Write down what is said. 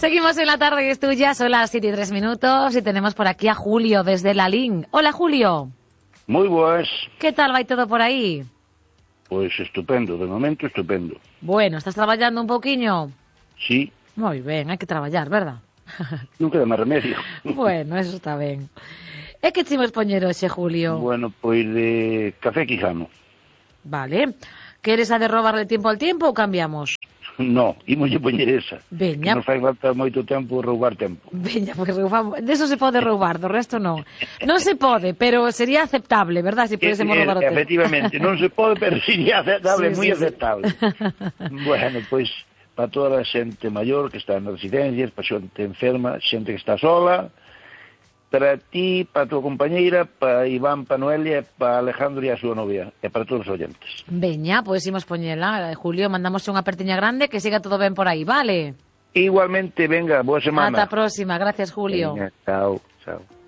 Seguimos en la tarde y es tuya, son las 7:03 y tenemos por aquí a Julio desde Lalín. Hola, Julio. Muy buenas. ¿Qué tal va todo por aí? Pois estupendo, de momento estupendo. Bueno, estás traballando un pouquiño? Sí. Moi ben, hai que traballar, verdad? Non queda máis remedio. Bueno, eso está ben. E que chimos poñer hoxe, Julio? Bueno, pois de café quijano. Vale. Queres a de robarle tiempo al tiempo ou cambiamos? No, imoslle poñer esa. Veña. Que nos fai falta moito tempo roubar tempo. Veña, porque roubamos. De eso se pode roubar, do resto non. Non se pode, pero sería aceptable, verdad? Si podésemos roubar o tempo. Efectivamente, non se pode, pero sería aceptable, Sí, moi sí, aceptable. Bueno, pois, para toda a xente maior que está en residencias, para xente enferma, xente que está sola, para ti, para a tua compañeira, para Iván, para Noelia, para Alejandro e a súa novia, e para todos os oyentes. Veña, pois imos poñela. Julio, mandamos unha apertiña grande, que siga todo ben por aí, vale? Igualmente, venga, boa semana. Ata a próxima, gracias, Julio. Venga, chao, chao.